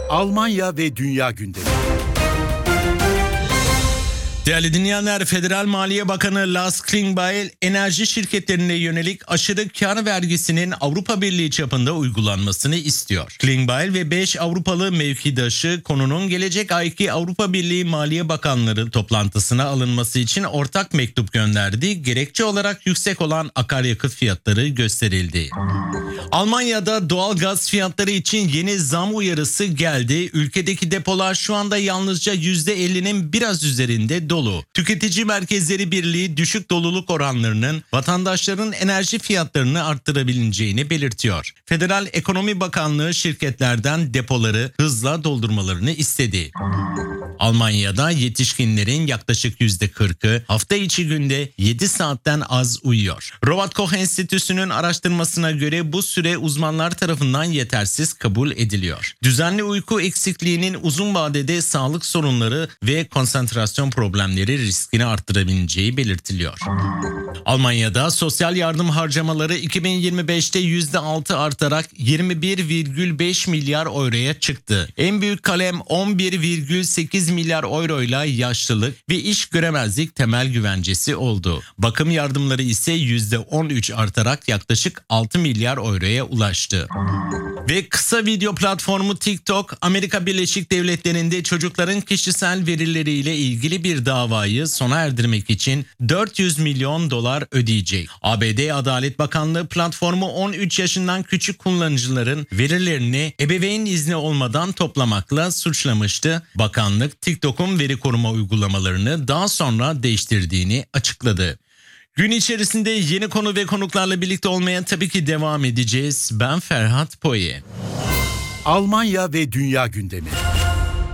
Almanya ve dünya gündemi. Değerli dinleyenler, Federal Maliye Bakanı Lars Klingbeil, enerji şirketlerine yönelik aşırı kar vergisinin Avrupa Birliği çapında uygulanmasını istiyor. Klingbeil ve 5 Avrupalı mevkidaşı konunun gelecek ayki Avrupa Birliği Maliye Bakanları toplantısına alınması için ortak mektup gönderdi. Gerekçe olarak yüksek olan akaryakıt fiyatları gösterildi. Almanya'da doğal gaz fiyatları için yeni zam uyarısı geldi. Ülkedeki depolar şu anda yalnızca %50'nin biraz üzerinde dolu. Tüketici Merkezleri Birliği düşük doluluk oranlarının vatandaşların enerji fiyatlarını arttırabileceğini belirtiyor. Federal Ekonomi Bakanlığı şirketlerden depoları hızla doldurmalarını istedi. Almanya'da yetişkinlerin yaklaşık %40'ı hafta içi günde 7 saatten az uyuyor. Robert Koch Enstitüsü'nün araştırmasına göre bu süre uzmanlar tarafından yetersiz kabul ediliyor. Düzenli uyku eksikliğinin uzun vadede sağlık sorunları ve konsantrasyon problemleri riskini arttırabileceği belirtiliyor. Almanya'da sosyal yardım harcamaları 2025'te %6 artarak 21,5 milyar euroya çıktı. En büyük kalem 11,8 milyar euro ile yaşlılık ve iş göremezlik temel güvencesi oldu. Bakım yardımları ise %13 artarak yaklaşık 6 milyar euroya ulaştı. Ve kısa video platformu TikTok, Amerika Birleşik Devletleri'nde çocukların kişisel verileriyle ilgili bir davayı sona erdirmek için 400 milyon dolar ödeyecek. ABD Adalet Bakanlığı platformu 13 yaşından küçük kullanıcıların verilerini ebeveyn izni olmadan toplamakla suçlamıştı. Bakanlık TikTok'un veri koruma uygulamalarını daha sonra değiştirdiğini açıkladı. Gün içerisinde yeni konu ve konuklarla birlikte olmaya tabii ki devam edeceğiz. Ben Ferhat Poye. Almanya ve dünya gündemi.